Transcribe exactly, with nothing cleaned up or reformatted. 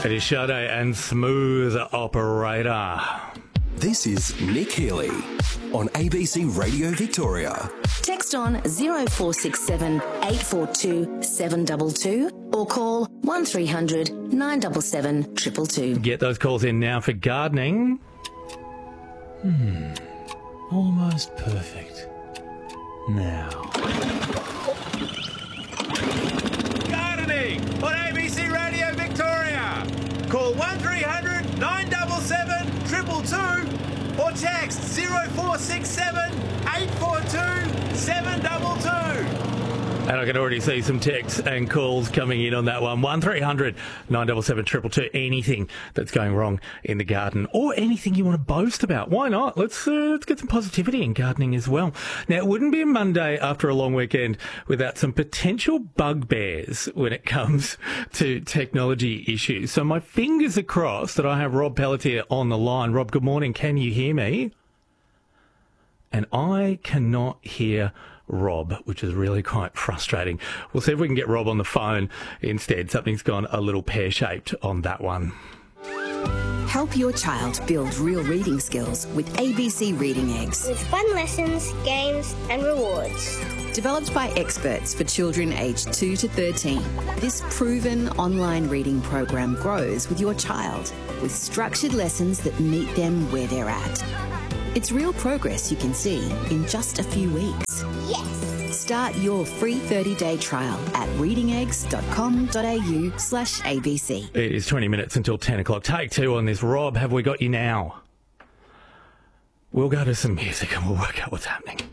It is Sade and Smooth Operator. This is Nick Healy on A B C Radio Victoria. Text on zero four six seven eight four two seven two two or call one three hundred nine seven seven two two two. Get those calls in now for gardening. Hmm. Almost perfect. Now. Gardening on A B C Radio Victoria. Call one three hundred nine seven seven two two two or text zero four six seven eight four two seven two two. And I can already see some texts and calls coming in on that one. one three hundred nine seven seven two two two. Anything that's going wrong in the garden or anything you want to boast about. Why not? Let's, uh, let's get some positivity in gardening as well. Now, it wouldn't be a Monday after a long weekend without some potential bugbears when it comes to technology issues. So my fingers are crossed that I have Rob Pelletier on the line. Rob, good morning. Can you hear me? And I cannot hear Rob, which is really quite frustrating. We'll see if we can get Rob on the phone instead. Something's gone a little pear-shaped on that one. Help your child build real reading skills with A B C Reading Eggs. With fun lessons, games and rewards. Developed by experts for children aged two to thirteen, this proven online reading program grows with your child with structured lessons that meet them where they're at. It's real progress you can see in just a few weeks. Yes! Start your free thirty-day trial at readingeggs.com.au slash ABC. It is twenty minutes until ten o'clock. Take two on this. Rob, have we got you now? We'll go to some music and we'll work out what's happening.